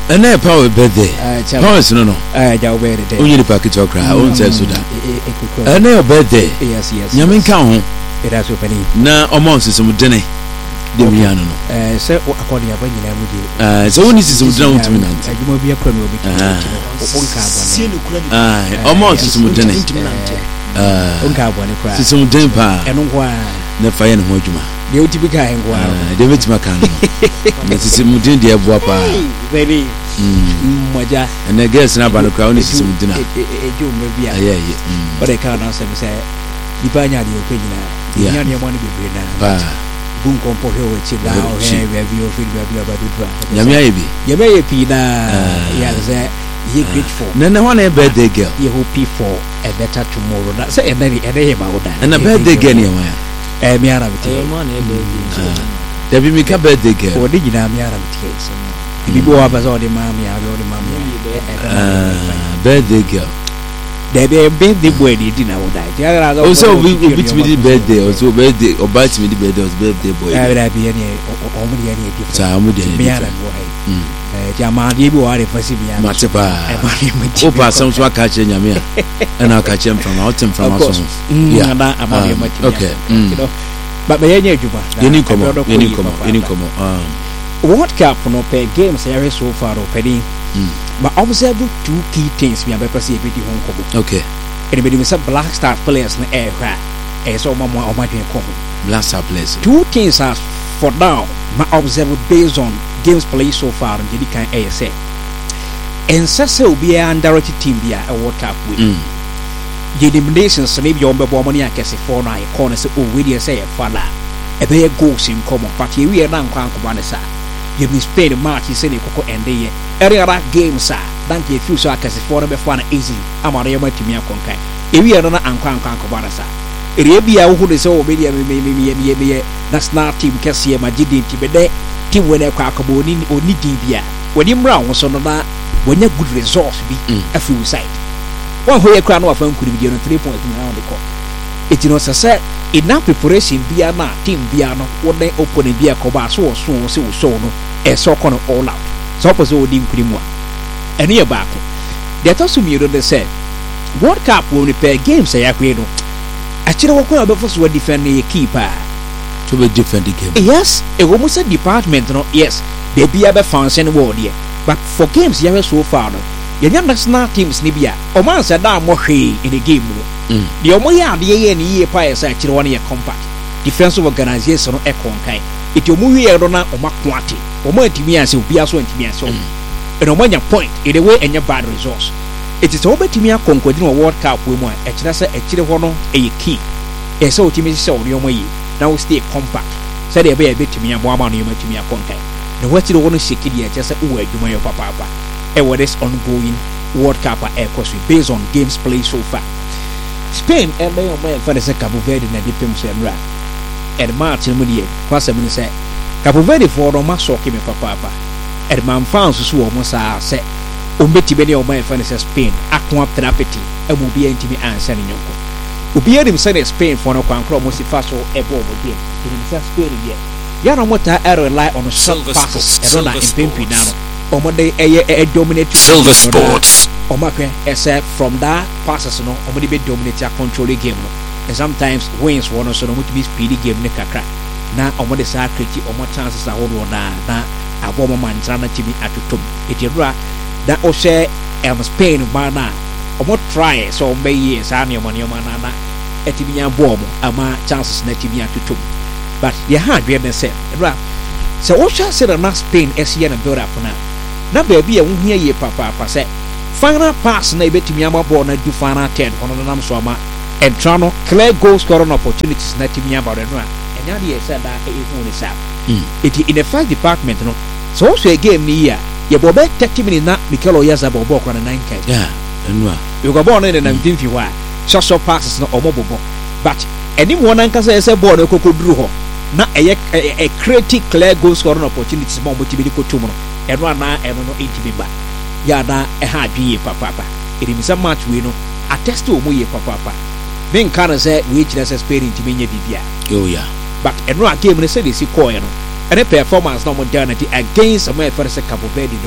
And I power birthday. Powers no. Ja birthday. Only the package of cry. Own says so that. And I birthday. Yes. Yamin count. It has opening. Na almost some dinner. Demiano. So according to when you so only some down to me. You will be a criminal. Almost some dinner. Some dinner. And why? The fire and Hojuma. You to be kind. David Macan. This is Mudin, dear Wapa. Very. And I guess now by the crown is some dinner. But I can't answer me say, you buy your opinion. Yeah, you want to be brilliant. Boom, compo here with you now. Review of it about it. You may be that. You're grateful. None one a birthday girl. You hope for a better tomorrow. That's a day about that. And a birthday girl anywhere. There be make a birthday girl. Or did you know me out of the case? If you go up as all the mammy, I will the mammy. Birthday girl. There be a birthday boy, didn't know that. Also, we beat me the birthday, also birthday, or bites me the birthday boy. I would be any different. Jamadibu are if I see me. Mataba. Opa, some swag catching Yamia. And I'll catch him from out and from us. Yeah, okay. But by any what cap no pay games here so far opening. But observe two key things we have ever seen with home cover. Okay. Anybody with some Black Star players in the air craft. As all Mamma or my common. Black Star players. Two things are for now. My observe based on games played so far and did kind ASA. And Sasa will be an undirected team via a World Cup win. The eliminations maybe on the Bomania Cassie for nine corners or we say a father. A bear goes in common, but here we are now Vanessa. Give me Spain March, he said, Coco and day. Area games, sir. Thank you, if you saw Cassie for them fun easy. I'm on your to me a conquer. If we are not Uncle Vanessa. Arabia who is all media, maybe that's not team Cassia, my GD to be there. Team when a crackable or Nidibia. When him round was on that, when a good resource be a few side. One way a crown of them could be on 3 points around the court. It is not said enough preparation via na team via no what they open in via Coba so no a so on all out. So was all dim Krimwa. And here back. That also me they said World Cup will repair games I agree. Actually, what kind of first were defending a keeper to be defend the game. Yes, a almost a department, no, yes, they be a function word here. But for games, you have so far. You national teams, Nibia, or man said, I'm more in the game. The Omoya, the year players actually 1 year compact. Defensive organization, echo and kind. It your movie, I don't know, or Makwati, or more to me as you be also into me as well. And on your point, in a way, and your bad resource. It is over to me a concluding a World Cup woman, a chili hono, a key. A so to me, so your way. Now stay compact. Said a bit to me and 1 month you to me a contact. The what you want to see kid just a word you may papa. And what is ongoing World Cup air course based on games played so far. Spain and they are for the Cabo Verde and the Pims and Rat. And Martin Mudier, Quasamin said, Cabo Verde for no maso came papa. And man found so almost said, Umbeti Benny or my friend Spain, Aqua Therapy, and will be intimate answering your. Ubia himself Spain for no conquer most fast or a ball again. In himself Spain yet. Yanamota error lie on a silver sports, and in Pimpinano. Or Monday a dominate Silver Sports. Or Macre, except from that passes no, or maybe dominate a control game. And sometimes wins one or so to be speedy game neck a crack. Now, on what is our critique or more chances are all one now. A woman man trying to be at the tomb. It is right that O'Shea and Spain by now. Or more try so may years and your money manana etimia bomb ama chances netimia to tomb. But the hard we have said, right? So what shall say the Spain SCN and build up now? Now baby I won't hear ye papa say final pass na betimia born do final 10 on the Namswama and Trano clear goal scoring opportunities netimia about and run. And now he said that it is up. It in the first department no. So also a game near your bobe 30 minutes na Mikel Oyarzabal ball on the 9K. Yeah. You got born in the 1950s. Short passes no omobobo. But anyone can say a born a coco drew. Not a creative clear goal scoring opportunities more motivated tomorrow. And run now and no intimate back. Yada a hard year papa. It is a match we know. A test to me papa. Then can say which does a Spain to me. Oh yeah. But and run game in the city coin. And a performance no modernity against a man for a Cabo Verde.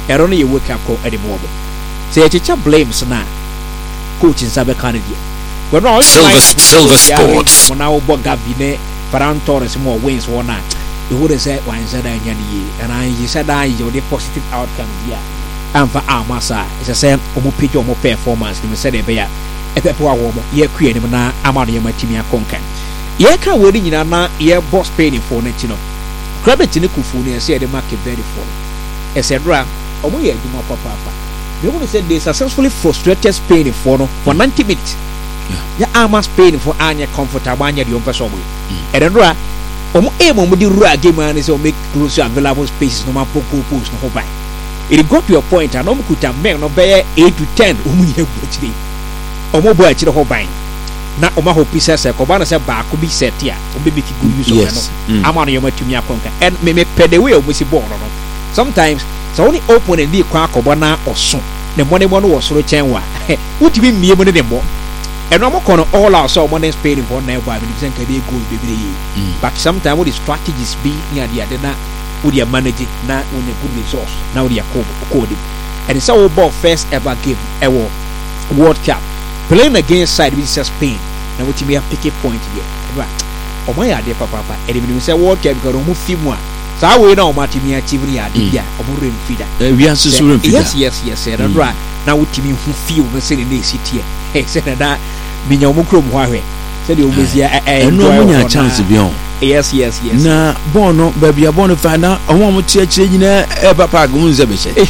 ɛro no yɛ wake up call ɛde mo sɛ yɛkyekyɛ blames na coach nsa bɛka no deɛ wɔno Silver Sports mo na wobɔ Gavi ne Ferran Torres mo wins wɔ na ɛwɔ sɛ wansɛ da nya ne yie and I said that you the positive outcome dia amfa amasa ɛsɛ sɛ ɔmo page ɔmo performance ne sɛ de bɛya ɛpɛpɛ wa wɔ mo yɛ kue ne na ama no yɛ matimi akonkan yɛ ka wɔ ni nyina na yɛ boss Spain for ne ti no credit ne kufu ne ɛsɛ de mark very for ɛsɛ dra ɔmo yɛ adwuma papa they want to say they successfully frustrated Spain for 90 minutes ya ama Spain for anya comfortable anya the person way and then omo aim omo di rura game and say make close available spaces no man post no ho by it got to a point and omo kuta men no be 8 to 10 omo ye buchiri omo bo achire ho ban na omo ho pisa se ko ba na se ba ko bi set ya omo be ki good use of no ama no yoma tumi akonka and me pay the way omo si ball no sometimes so only open and be kwa akobo na oso ne money no wo soro chen wa utimi mie mo ne dembo and I'm going to all our so money Spain for never I mean can be good baby but sometimes what the strategies be near the other with your managing now when a good resource now they are coding and it's our ball first ever game ever World Cup playing against side with Spain now what you may have pick a point here right oh my idea papa and even say World Cup because we few more so I will know what you mean achieve the idea of moving feeder we are so yes right now what you mean who feel the same in the city said that binya omukrom hwahwe said the obezia no munya chance bi on yes na bono baby abono fana omo mo tiachire nyina e papa agum nze be che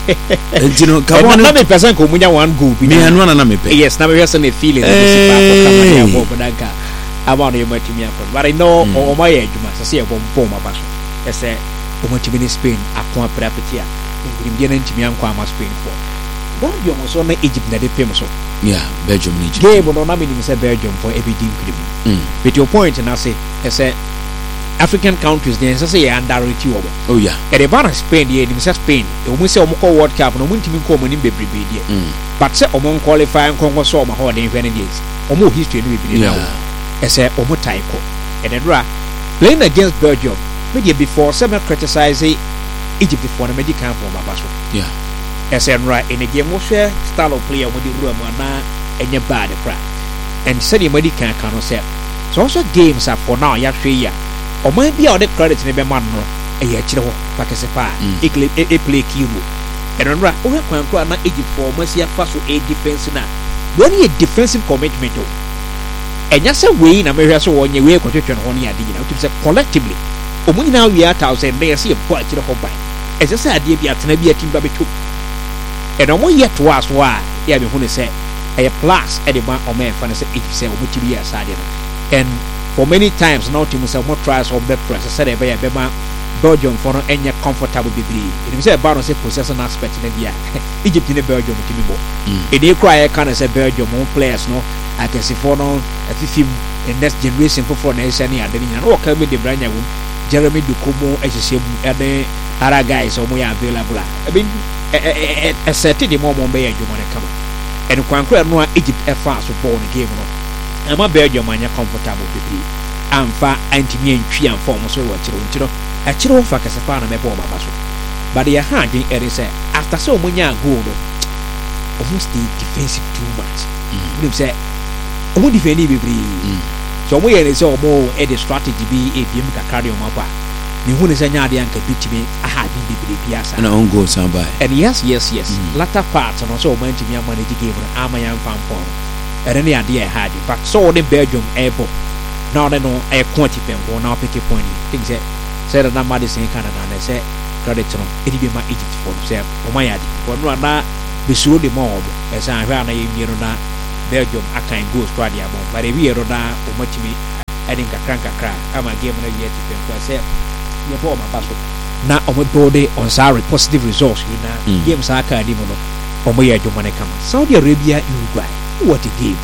entino ka bono na me person ko munya one goal bi me anu na me pe yes na me person the feeling the pa ko kama ya bo bodanka abono ye matimi akon but I know o ma ye adwuma se ye bom bom aba so ese o matimi in Spain akon aprapetia ndimde na ntimi anko ama Spain for Belgium so na Egypt na de pem so Belgium and Egypt game no na me say Belgium for every team but your point na say African countries they say underrate you oh yeah e de ban Spain dey nim say Spain e mo say o mo call World Cup no mo ntimi ko mo nim bebrebe dey but say o mo qualify nkonko so o ma ho dey hwe ne dey o mo history no be now e say o mo tie ko e de dra playing against Belgium maybe before some criticize Egypt before na medical camp for baba so SNRA in a game share style of player with the room na enye bad crack and said the medical can say so also games are for now ya hwe ya o man bia o de credit ne be man no e ya kire ho pakesepa e play kiwo and nra o kwan kro na Egypt for masia fa so a defense na when a defensive commitment o enya se we na me hwe so wonye we kwetwetwe no ne ade nyina o say collectively o mu nyina we 1000 na se e bo akire ho ban e se ade bia tena bia timba beto and omo yet was why ya be hu ne say a plus e de ma o me fa ne say Egypt say o mutibi ya sade no and for many times now team say mo tries or be press say e be ma Belgium for no enya comfortable bibli it say about no say possession aspect na dia Egypt ne Belgium timi bo e dey cry can say Belgium on players no I can see for no afifim the next generation for na ese ne ade nya no ka be de branya wo Jeremy Dukomo ehyehyem ade ara guys o mo ya available I mean a set the moment be adwuma ne kama and kwankra no Egypt efa so ball the game no ama Belgium anya comfortable bibli amfa antimi antwi amfa mo so wo kiro a kiro fa kasepa na me ball baba so but they had in ere say after so munya goal no almost the defensive too much we say o mo defend bibli so mo ye say o mo e the strategy be e biem kakra de o ma ba ni hu ne say nya de anka bitimi aha bi bibli biasa na on goal somebody and yes latter part no so man timi manage game no ama yan fampon and then the hard but so the Belgium able now they know a quantity pen go now pick a point things say that Madison Canada and say credit no it be my Egypt for say o my yard for no na be sure the mob as I ran a year na Belgium I can go to the above but if you na o matimi adding kakranka crack ama game na yet pen say you ball my back na omo bode on sorry positive results na games aka di mo no omo ye adwuma ne kama Saudi Arabia Uruguay what a game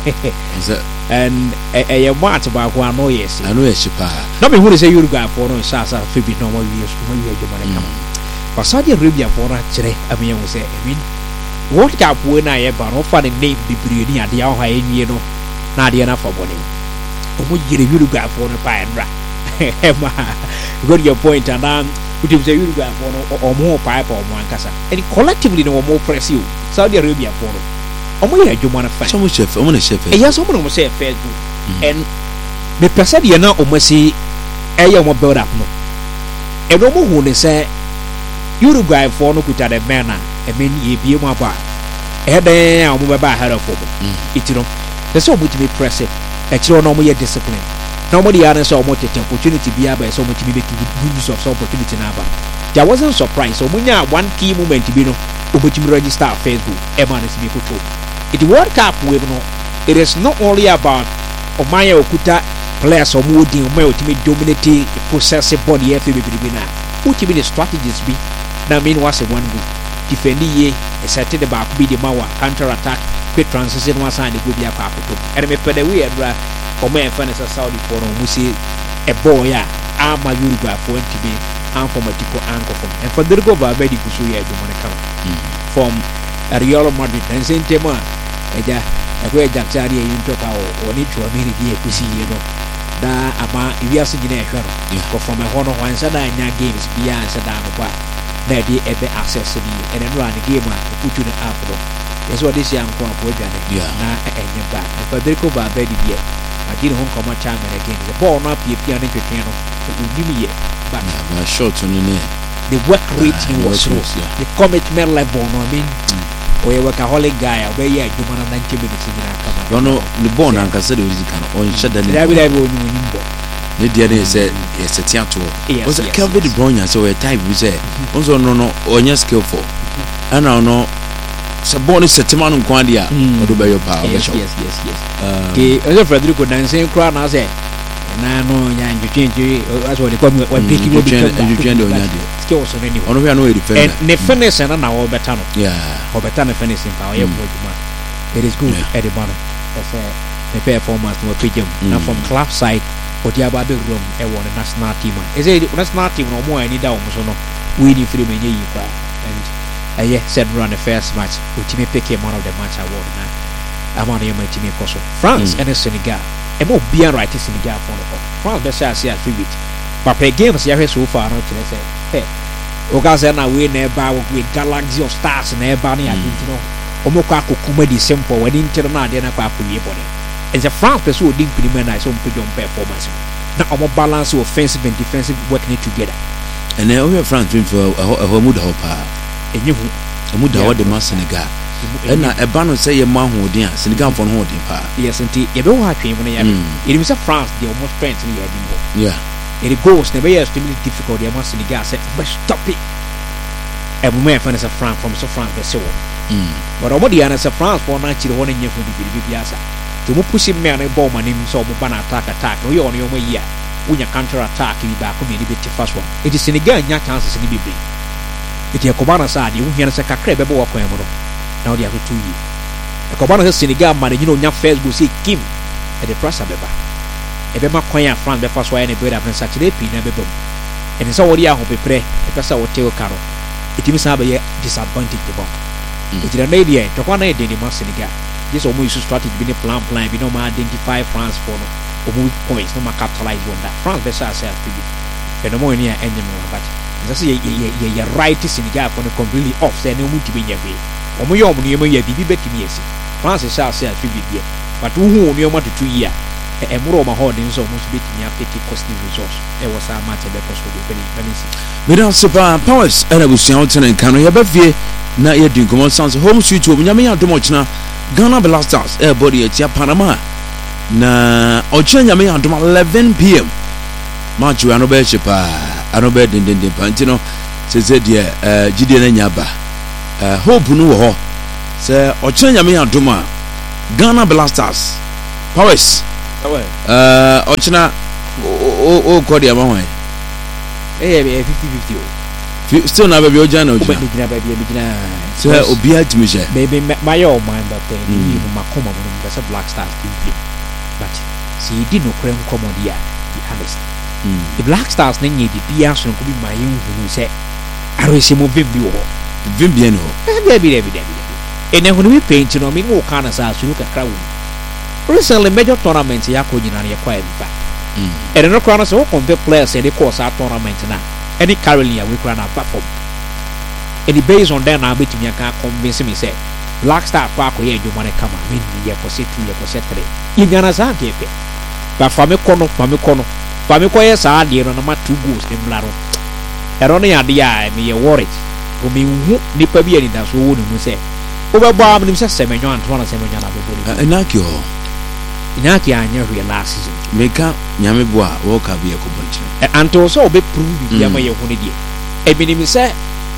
and a match ba ko ano yes pa na me hu say Uruguay for no sasa febi no mo ye adwuma ne kama but Saudi Arabia for na kire amiya wo say I mean World Cup we na ye ba no fa ne name bibiri ni ade a ho enwie no na ade na fa bone omo yire Uruguay for no pa enra Got your point, and would have Uruguay or more pipe or one cassa. And collectively, no more press you. Saudi Arabia for Omo you want to find. So much chef, I'm on a chef. Yes, someone will say fair. And the Pasadia now almost see a young build up. No. And no more who say Uruguay for no put at a manner, and mean ye be my bar. And then I'll move about her of it. You know, there's so much to be pressing. It's your normal discipline. Nobody others saw what opportunity be able so much to be making good use of some opportunity now. There wasn't surprise. So when you have one key moment to be no, which you register Facebook, everyone is people too. It World Cup we no. It is not only about Omaya Okuta players or more than ultimate dominating possessive body every winner. Ultimate strategies be now mean was a one good. Defending ye a certain about be the Mawa counter attack, quick transition one side it would be a papo. And I put away or may find a Saudi for who see a boy, I'm a Uruguay for NTB, and from a Tico anchor from. And for the go by Betty Kusuya, you want to come from a Real Madrid and Saint Tema, a great Jacksari in Toka or need to a minute here to see you know. Da about if you are sitting there, from a honor one Sada and your games beyond Sadan apart. There be a bit access to me and then run the game to put you the after. That's what this young crop will get. Yeah, and you're back. But they go by Betty yet. I didn't home come time and again. The ball not be a piano piano. But short on the work rate was low. The commitment level, I mean, we work a holy guy, where you want 90 minutes in our camera. You know, the bone and consider it or shut down. The idea is a theatre. Was a Calvin de Bruyne, so a type we say. Also, no, on your skillful. And I know. Saboni Setiman Quandia, or do by your power. Yes. Okay, as Frederico dancing crown as a Nano, and you change as what they call me when picking up and you gender skills of anyone. I know it. And Nefanes and an hour Betano. Yeah, or Betano finishing power. It is good at the bottom. That's a performance to a pigeon. Now from club side, what you have a big room, a one national team. Is it national team no more? Any down, so no, winning for the many and said run the first match, which me pick him one of the match award now. I'm on your team in Kosovo. France and Senegal. And more beer right is Senegal for France best I see a tribute. But play games here so far, not to say, hey, Ogazana win nearby with galaxy of stars and everybody I didn't know. Omokako comedy simple when internal dinner papu body. And the France person didn't put him in some pigeon performance. Now I'm balance offensive and defensive working together. And now we have France doing for a home hopper. And you would the Senegal. And a banner say a man who did Senegal for holding power. Yes, indeed. You don't have to it was a France, the almost friends in your yeah. It goes never extremely difficult. You must Senegal said, but stop it. Every man finds a France from so France, the soul. But over the answer France for 90 1 year from the Biasa. To push him man a bomb and him so ban attack. We on your way here. When you counter attack, you back on the first one. It is Senegal, your chances in the big. It is Cobana side, you hear a crab about Quemoro. Now they have 2 years. A Cobana Senegal man, you know, your face will see Kim at the press abeba. A Bema Quaya France, the first way any bird up in such a pin and a and it's already a hope pray, a person will tell Caro. It is a disadvantage the bomb. It is a lady to one day in Senegal. This almost strategy being a plan, we don't identify France for weak points, no more capitalize on that. France, best ourselves, and no more near any more about it. Just say you're right to Senegal for the completely off, say no more to be your way. Or more, you may be better me. France is ourselves, but who you want to 2 years. And more of my holdings almost beat me up, take costly resource. It was our matter that was very without super powers, and I was shouting and can have a fear. Now you're doing common sounds home switch over Yamia too much now. Ghana Blasters, everybody at Panama. Na Ochenya me at 11 p.m. March, you are no better. I know better than the Pantino says, dear Gideon Yaba. Hope no ho. Sir Ochenya me at Duma Ghana Blasters. Powers. Ochina Kodia Mawai. Eh, 50-50. Still never be Ojano. So Obia to Michelle. Maybe my own mind, but then Macoma was a Black Stars team. But see, he didn't know Creme Commodia, be honest. The Black Stars name the Pias could be my own who said, I will see more Vimbiano. And then when we paint, you know, me more kind of size to look at crowd. Recently, major tournaments, Yako, you know, acquired back. And no crown so compare players and the course our tournament now. any Carolia we can platform. And the based on that now bet me can convince me say Black Star Park or you want to come I mean you for sit 2 for set 3. You gonna say kepe. But for me kono for me koye sa de no ma 2 goals in blaro. Ero no ya de ya me worried. O me hu nipa bi ani da so wo no say. Obeba am nim say semenyo anto na semenyo na bebori. Enakio. Inaki anya hwe last season. Meka nyame bo a wo ka bi ekobonche. Anto so obe prove bi ama ye hu ne die. Ebinim say